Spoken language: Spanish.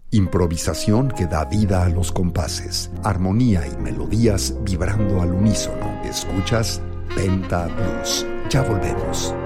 Improvisación que da vida a los compases. Armonía y melodías vibrando al unísono. Escuchas Penta Blues. Ya volvemos.